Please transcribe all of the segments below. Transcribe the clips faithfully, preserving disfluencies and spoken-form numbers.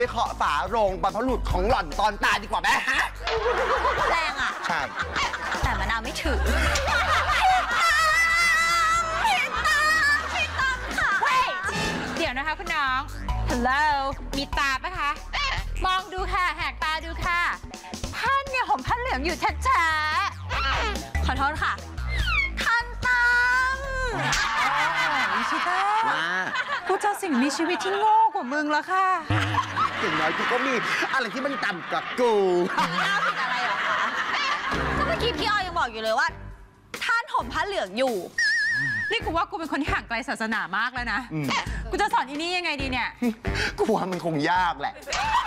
ไปเคาะฝาโรงบรรพบุรุษของหล่อนตอนตายดีกว่าไหมฮะแรงอ่ะใช่แต่มะนาวไม่ถือเดี๋ยวนะคะคุณน้อง ฮัลโหล มีตาปะคะ มองดูค่ะ แหกตาดูค่ะท่านเนี่ยห่มผ้าเหลืองอยู่ช้าๆขอโทษค่ะท่านตั้มอิชิต้ากูเจอสิ่งมีชีวิตที่โง่กว่ามึงแล้วค่ะอย่างน้อยกูก็มีอะไรที่มันต่ำกว่ากูน่าผิดอะไรหรอคะก็เมื่อกี้พี่ออยยังบอกอยู่เลยว่าท่านห่มผ้าเหลืองอยู่นี่กูว่ากูเป็นคนที่ห่างไกลศาสนามากแล้วนะกูจะสอนอีนี่ยังไงดีเนี่ยกูว่ามันคงยากแหละ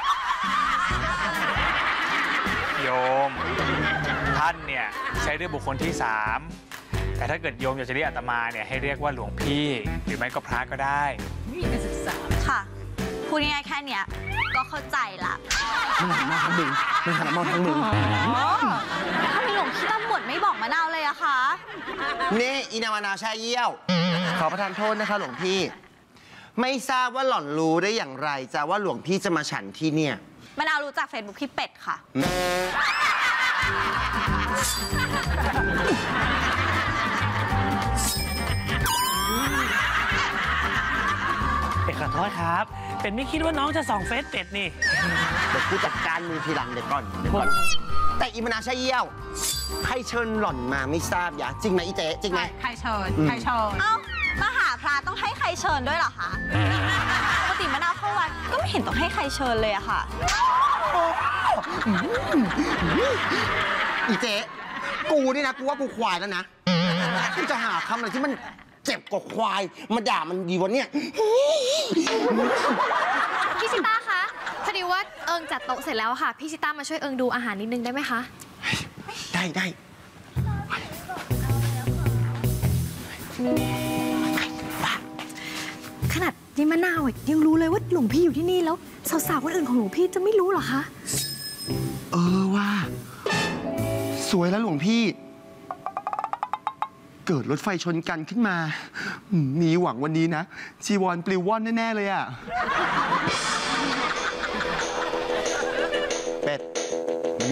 โยมท่านเนี่ยใช้เรียกบุคคลที่สามแต่ถ้าเกิดโยมอยากจะเรียกอาตมาเนี่ยให้เรียกว่าหลวงพี่หรือไม่ก็พระก็ได้ไม่มีการศึกษาค่ะพูดง่ายๆแค่เนี้ยก็เข้าใจละมันหันมาทางมึงมันหันมาทางมึงถ้ามีหลวงพี่ตำรวจไม่บอกมะนาวเลยอะคะนี่อินามะนาวแช่เยี่ยวขอประทานโทษนะคะหลวงพี่ไม่ทราบว่าหล่อนรู้ได้อย่างไรจะว่าหลวงพี่จะมาฉันที่เนี่ยมะนาวรู้จักเฟซบุ๊กพี่เป็ดค่ะเป็ดขอโทษครับเป็ดไม่คิดว่าน้องจะส่องเฟซเป็ดนี่เดี๋ยวกูจัดการมือทีหลังเดี๋ยวก่อนเดี๋ยวก่อนแต่อิมนาใช่เยี่ยวใครเชิญหล่อนมาไม่ทราบอย่าจริงไหมอีเจ๊จริงไหมใครเชิญใครเชิญเอ้ามาหาพระต้องให้ใครเชิญด้วยเหรอคะปกติมะนาวเข้าวัดก็ไม่เห็นต้องให้ใครเชิญเลยอะค่ะอีเจ๊กูนี่นะกูว่ากูควายแล้วนะที่จะหาคำอะไรที่มันเจ็บกว่าควายมาด่ามันดีวะเนี่ยพี่ชิต้าคะพอดีว่าเอิงจัดโต๊ะเสร็จแล้วค่ะพี่ชิต้ามาช่วยเอิงดูอาหารนิดนึงได้ไหมคะได้ได้ขนาดนี่มะนาวยังรู้เลยว่าหลวงพี่อยู่ที่นี่แล้วสาวๆคนอื่นของหลวงพี่จะไม่รู้เหรอคะเออว่าสวยแล้วหลวงพี่เกิดรถไฟชนกันขึ้นมามีหวังวันนี้นะจีวรปลิวว่อนแน่ๆเลยอ่ะ